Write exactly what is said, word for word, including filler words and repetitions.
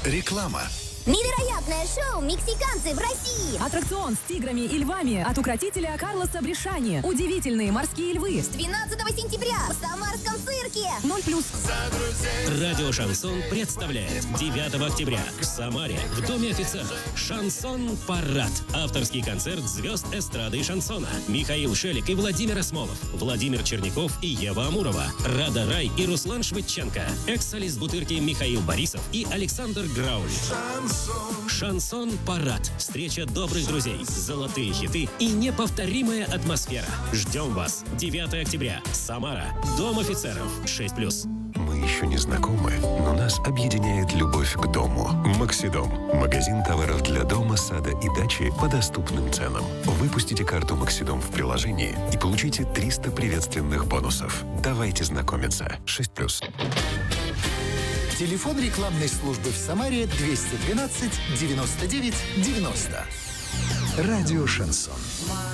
Реклама. Невероятное шоу «Мексиканцы в России». Аттракцион с тиграми и львами от укротителя Карлоса Бришани. Удивительные морские львы. С двенадцатого сентября в Самарском цирке. Ноль плюс. Радио «Шансон» представляет девятого октября в Самаре в Доме офицеров «Шансон-парад». Авторский концерт звезд эстрады и шансона. Михаил Шелик и Владимир Осмолов. Владимир Черняков и Ева Амурова. Рада Рай и Руслан Швыдченко. Экс-солист Бутырки Михаил Борисов и Александр Грауль. «Шансон-парад». Встреча добрых друзей, золотые хиты и неповторимая атмосфера. Ждем вас. девятого октября. Самара. Дом офицеров. шесть плюс. Мы еще не знакомы, но нас объединяет любовь к дому. Максидом. Магазин товаров для дома, сада и дачи по доступным ценам. Выпустите карту Максидом в приложении и получите триста приветственных бонусов. Давайте знакомиться. шесть плюс. Телефон рекламной службы в Самаре двести двенадцать девяносто девять девяносто. Радио «Шансон».